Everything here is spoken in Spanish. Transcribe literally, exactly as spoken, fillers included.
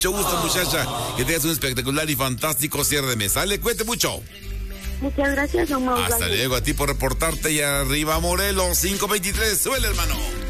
Mucho gusto, muchacha. Que tengas un espectacular y fantástico cierre de mes. Sale, cuente mucho. Muchas gracias, Omar. Hasta luego, a ti por reportarte. Y arriba Morelos, cinco veintitrés. Suele, hermano.